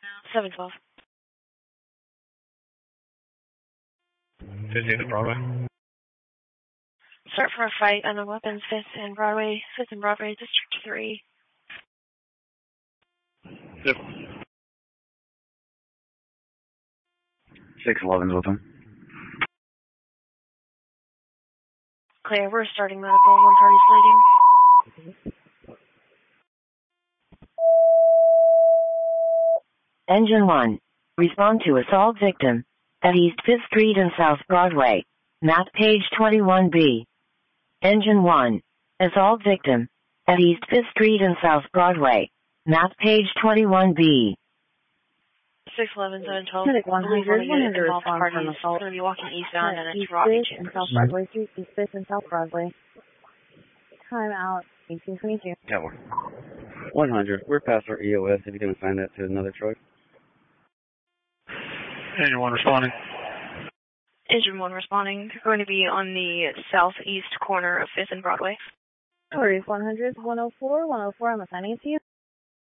712. 15th Broadway. Start for a fight on the weapons, 5th and Broadway, District 3. Yep. 611's with him. Clear, we're starting medical, one party's bleeding. Engine 1. Respond to assault victim at East 5th Street and South Broadway. Map page 21B. Engine 1. Assault victim at East 5th Street and South Broadway. Map page 21B. 611, 712. Medic 100, 100 involved respond parties. from assault. Going to be walking eastbound and it's East Rodney 5th and Chambers. South Broadway, East 5th and South Broadway. Time out, 1822. Yeah, 100. We're past our EOS. If you can assign that to another truck. Engine 1 responding. Engine 1 responding. They're going to be on the southeast corner of 5th and Broadway. No worries, 100, 104, I'm assigning it to you.